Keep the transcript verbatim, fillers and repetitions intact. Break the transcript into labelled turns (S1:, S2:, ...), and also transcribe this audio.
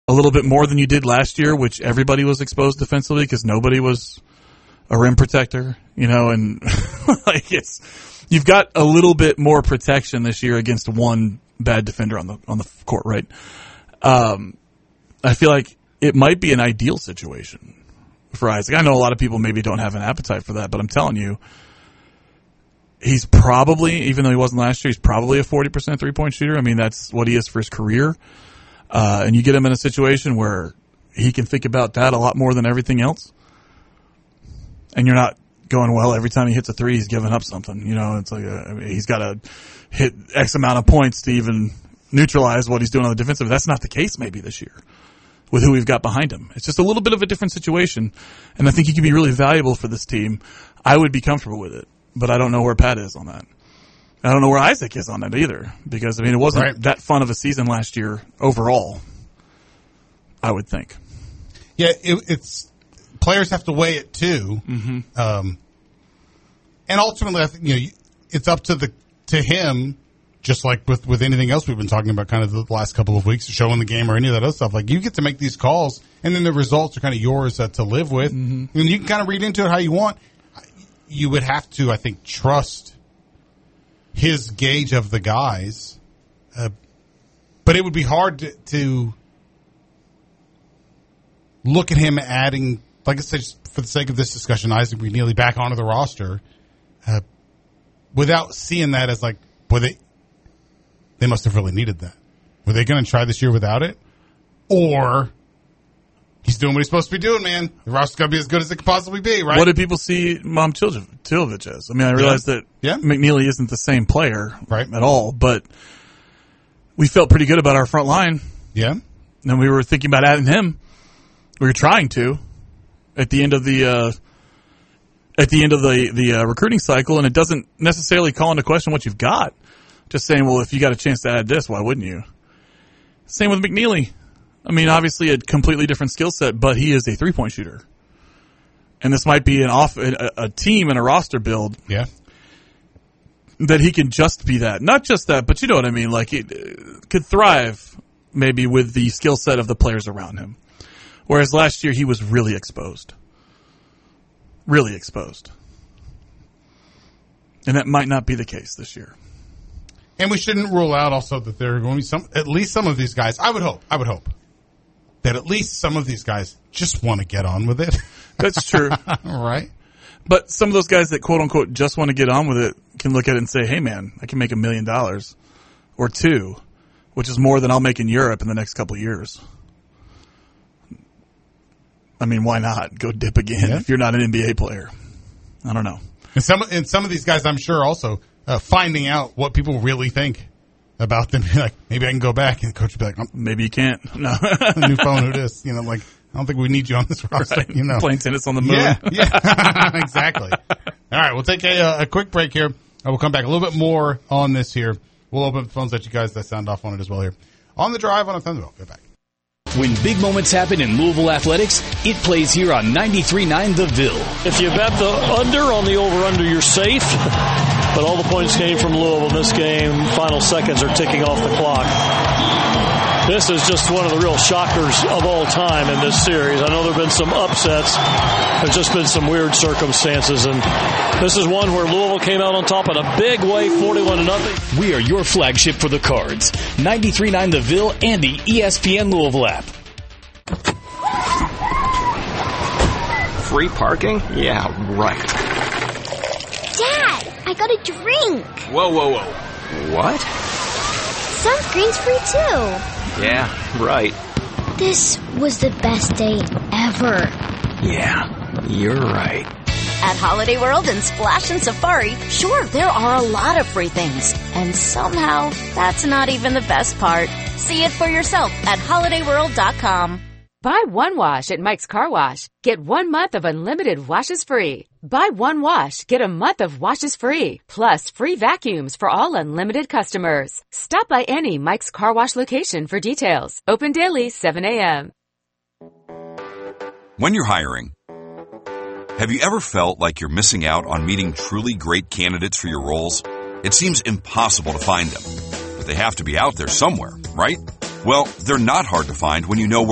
S1: a little bit more than you did last year, which everybody was exposed defensively because nobody was a rim protector, you know, and like it's you've got a little bit more protection this year against one bad defender on the on the court, right? Um, I feel like it might be an ideal situation for Isaac. I know a lot of people maybe don't have an appetite for that, but I'm telling you, he's probably, even though he wasn't last year, he's probably a forty percent three-point shooter. I mean, that's what he is for his career. Uh, and you get him in a situation where he can think about that a lot more than everything else. And you're not going, well, every time he hits a three, he's giving up something. You know, it's like a, I mean, he's got to hit X amount of points to even neutralize what he's doing on the defensive. That's not the case maybe this year with who we've got behind him. It's just a little bit of a different situation, and I think he could be really valuable for this team. I would be comfortable with it, but I don't know where Pat is on that. I don't know where Isaac is on that either, because, I mean, it wasn't right. that fun of a season last year overall, I would think.
S2: Yeah, it, it's players have to weigh it too.
S1: Mm-hmm.
S2: Um, and ultimately, I think, you know, it's up to the to him, just like with, with anything else we've been talking about kind of the last couple of weeks, showing the game or any of that other stuff. Like, you get to make these calls, and then the results are kind of yours uh, to live with.
S1: Mm-hmm.
S2: And you can kind of read into it how you want. You would have to, I think, trust his gauge of the guys. Uh, but it would be hard to, to look at him adding, like I said, just for the sake of this discussion, Isaac McNeely back onto the roster uh, without seeing that as like, boy, they, they must have really needed that. Were they going to try this year without it? Or he's doing what he's supposed to be doing, man. The roster's got to be as good as it could possibly be, right?
S1: What did people see Mom Tilovich as? I mean, I realized
S2: yeah.
S1: that
S2: yeah.
S1: McNeely isn't the same player
S2: right.
S1: at all, but we felt pretty good about our front line.
S2: Yeah.
S1: And we were thinking about adding him. We were trying to at the end of the uh, at the end of the the uh, recruiting cycle, and it doesn't necessarily call into question what you've got. Just saying, well, if you got a chance to add this, why wouldn't you? Same with McNeely. I mean, obviously a completely different skill set, but he is a three-point shooter. And this might be an off a, a team and a roster build.
S2: Yeah.
S1: That he can just be that. Not just that, but you know what I mean. Like, it uh, could thrive maybe with the skill set of the players around him. Whereas last year he was really exposed. Really exposed. And that might not be the case this year.
S2: And we shouldn't rule out also that there are going to be some, at least some of these guys, I would hope, I would hope, that at least some of these guys just want to get on with it.
S1: That's true.
S2: Right.
S1: But some of those guys that quote unquote just want to get on with it can look at it and say, hey man, I can make a million dollars or two, which is more than I'll make in Europe in the next couple of years. I mean, why not go dip again yeah. if you're not an N B A player? I don't know.
S2: And some, and some of these guys, I'm sure also, Uh, finding out what people really think about them. Like, maybe I can go back, and the coach will be like, oh,
S1: maybe you can't. No.
S2: New phone, who this? You know, like, I don't think we need you on this roster.
S1: Right.
S2: You know,
S1: playing tennis on the moon.
S2: Yeah, yeah. Exactly. All right, we'll take a, a quick break here. Uh, we'll come back a little bit more on this here. We'll open up the phones at you guys that sound off on it as well here. On the drive on a Thunderbolt. Get back.
S3: When big moments happen in Louisville athletics, it plays here on ninety-three point nine The Ville.
S4: If you bet the under on the over-under, you're safe. But all the points came from Louisville in this game. Final seconds are ticking off the clock. This is just one of the real shockers of all time in this series. I know there have been some upsets. There's just been some weird circumstances. And this is one where Louisville came out on top in a big way, forty-one to nothing.
S3: We are your flagship for the Cards. ninety-three point nine The Ville and the E S P N Louisville app.
S5: Free parking? Yeah, right.
S6: Dad, I got a drink.
S5: Whoa, whoa, whoa. What?
S6: Sunscreen's free too.
S5: Yeah, right.
S6: This was the best day ever.
S5: Yeah, you're right.
S7: At Holiday World and Splash and Safari, sure, there are a lot of free things. And somehow, that's not even the best part. See it for yourself at holiday world dot com.
S8: Buy one wash at Mike's Car Wash. Get one month of unlimited washes free. Buy one wash, get a month of washes free. Plus free vacuums for all unlimited customers. Stop by any Mike's Car Wash location for details. Open daily, seven a.m.
S9: When you're hiring, have you ever felt like you're missing out on meeting truly great candidates for your roles? It seems impossible to find them, but they have to be out there somewhere, right? Well, they're not hard to find when you know where